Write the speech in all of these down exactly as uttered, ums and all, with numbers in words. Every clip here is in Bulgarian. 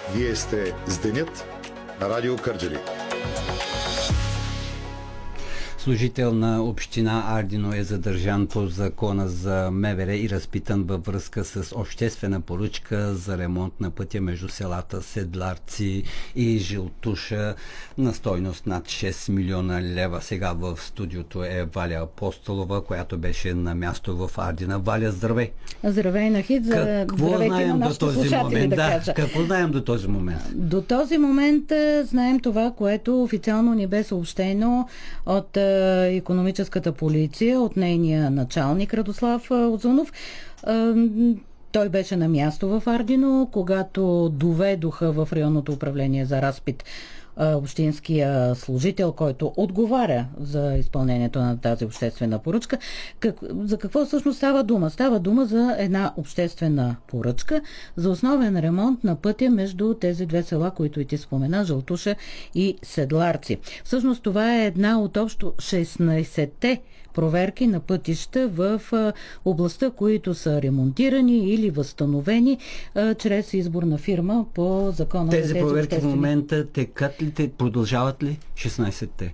Вие сте с Денят на Радио Кърджали. Служител на община Ардино е задържан по закона за МВР и разпитан във връзка с обществена поръчка за ремонт на пътя между селата Седларци и Жилтуша на стойност над шест милиона лева. Сега в студиото е Валя Апостолова, която беше на място в Ардина. Валя, здравей! Здравей на Хит, какво знаем до този момент? Да, да, какво знаем до този момент? До този момент знаем това, което официално ни бе съобщено от икономическата полиция, от нейния началник Радослав Озунов. Той беше на място в Ардино, когато доведоха в районното управление за разпит общинския служител, който отговаря за изпълнението на тази обществена поръчка. Как, за какво всъщност става дума? Става дума за една обществена поръчка за основен ремонт на пътя между тези две села, които и ти спомена, Жълтуша и Седларци. Всъщност това е една от общо шестнайсетте проверки на пътища в областта, които са ремонтирани или възстановени а, чрез избор на фирма по закона. Тези, за тези проверки обществени... в момента текат ли, те продължават ли шестнайсетте?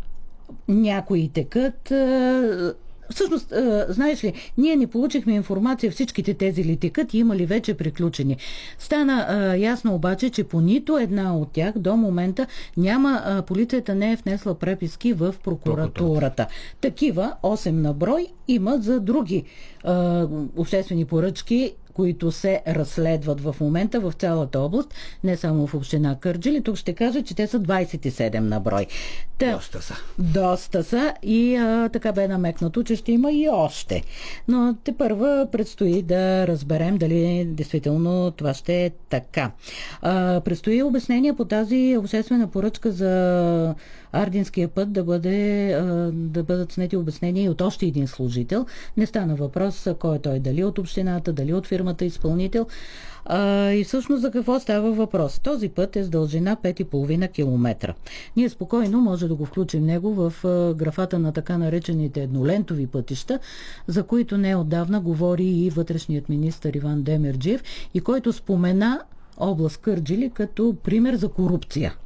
Някои текат. А... Всъщност, а, знаеш ли, ние не получихме информация всичките тези ли текат и има ли вече приключени. Стана а, ясно обаче, че по нито една от тях до момента няма, а, полицията не е внесла преписки в прокуратурата. Такива, осем на брой, има за други а, обществени поръчки, които се разследват в момента в цялата област, не само в община Кърджали. Тук ще кажа, че те са двайсет и седем на брой. Та, доста са. Доста са и а, така бе намекнато, че ще има и още. Но тепърва предстои да разберем дали действително това ще е така. А, предстои обяснение по тази обществена поръчка за Ардинския път да, бъде, а, да бъдат снети обяснения и от още един служител. Не стана въпрос кой е той, дали от общината, дали от фирмата изпълнител. А, и всъщност за какво става въпрос? Този път е с дължина пет и половина километра. Ние спокойно може да го включим него в а, графата на така наречените еднолентови пътища, за които не отдавна говори и вътрешният министър Иван Демерджиев, и който спомена област Кърджали като пример за корупция.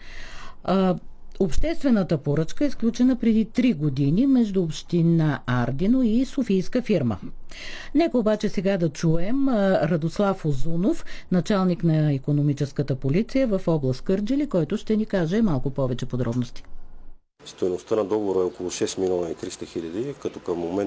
А, Обществената поръчка е изключена преди три години между община Ардино и софийска фирма. Нека обаче сега да чуем Радослав Озунов, началник на икономическата полиция в област Кърджали, който ще ни каже малко повече подробности. Стойността на договора е около шест милиона и триста хиляди, като към момент